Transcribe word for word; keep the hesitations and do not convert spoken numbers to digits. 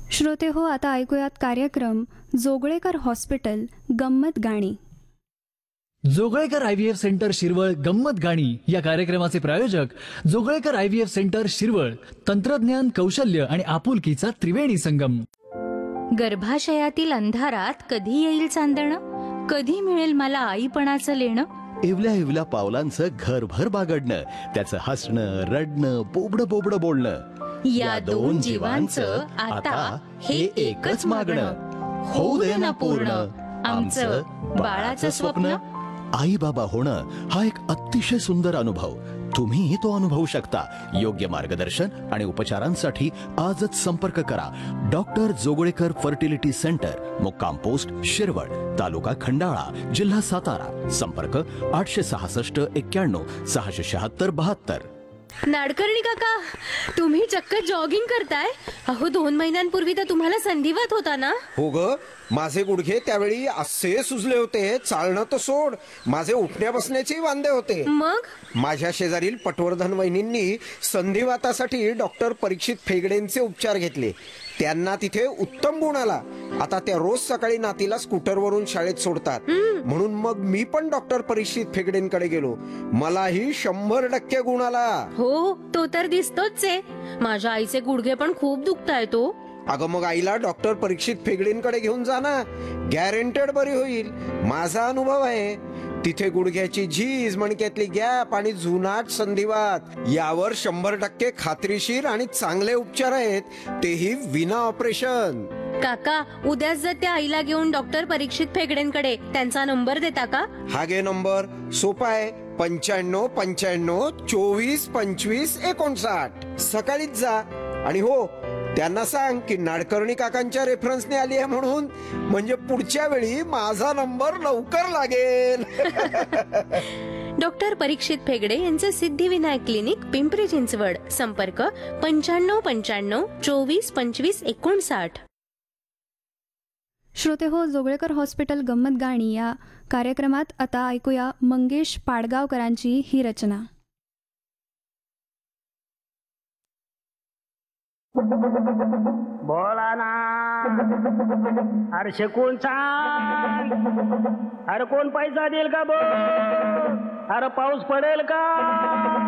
श्रोते हो, आता ऐकूयात कार्यक्रम जोगळेकर हॉस्पिटल गंमत गाणी. Joglekar I V F centre Shirwal गंमत गाणी या कार्यक्रमाचे प्रायोजक Joglekar I V F centre Shirwal. तंत्रज्ञान, कौशल्य आणि आपुलकीचा त्रिवेणी संगम. गर्भाशयातील अंधारात कधी येईल चांदणं, कधी मिळेल मला आईपणाचं लेणं. इवल्या इवल्या पावलांचं घरभर बागडणं, त्याचं हसणं, रडणं, बोबडं बोबडं बोलणं. या दोन जीवांचं आता हे एकच मागणं, होऊ दे ना पूर्ण आमचं बाळाचं स्वप्न. आई बाबा होणं हा एक अतिशय सुंदर अनुभव. तुम्ही तो अनुभवू शकता. योग्य मार्गदर्शन आणि उपचारांसाठी आजच संपर्क करा. डॉक्टर जोगळेकर फर्टिलिटी सेंटर, मुक्काम पोस्ट शिरवळ, तालुका खंडाळा, जिल्हा सातारा. संपर्क आठशे सहासष्ट एक्क्याण्णव सहाशे शहात्तर बहात्तर. नाडकर्णी काका, तुम्ही चक्क जॉगिंग करताय. अहो, दोन महिन्यांपूर्वी तर तुम्हाला संधिवात होता ना. हो ग, माझे गुडघे त्यावेळी असे सुजले होते, चालणं तर सोड, माझे उठण्या बसण्याचे वांदे होते. मग माझ्या शेजारील पटवर्धन वहिनींनी संधिवातासाठी डॉक्टर परीक्षित फेगडेंचे उपचार घेतले. त्यांना तिथे उत्तम गुण आला. आता त्या रोज सकाळी नातीला स्कूटरवरून शाळेत सोडतात. म्हणून मग मी पण डॉक्टर परीक्षित फेगडेंकडे गेलो. मलाही शंभर टक्के गुण आला. हो, तो तर दिसतोच आहे. माझ्या आईचे गुडघे पण खूप दुखतायत तो. अगं, मग आईला डॉक्टर परीक्षित फेगडेंकडे घेऊन जा ना, गॅरंटेड बरी होईल. माझा अनुभव आहे. तिथे गुडघ्याची झीज, मणक्यातली गॅप आणि जुनाट संधिवात यावर शंभर टक्के खात्रीशीर आणि चांगले उपचार आहेत, तेही विना ऑपरेशन. काका, उद्याच जर त्या आईला घेऊन डॉक्टर परीक्षित फेगडेंकडे, त्यांचा नंबर देता का? हा घे नंबर, सोपा आहे. पंच्याण्णव पंच्याण्णव चोवीस पंचवीस एकोणसाठ. सकाळीच जा. आणि हो, त्यांना सांग की नाडकर्णी काकांच्या रेफरन्सने आली आहे म्हणून, म्हणजे पुढच्या वेळी माझा नंबर लवकर लागेल. डॉक्टर परीक्षित फेगडे यांचे सिद्धिविनायक क्लिनिक, पिंपरी चिंचवड. संपर्क पंच्याण्णव पंच्याण्णव चोवीस पंचवीस एकोणसाठ. श्रोते हो, जोगळेकर हॉस्पिटल गंमत गाणी या कार्यक्रमात आता ऐकूया मंगेश पाडगावकरांची ही रचना. बोला ना, अरे शिकून सांग, अरे कोण पैसा देईल का बोल, अरे पाऊस पडेल का.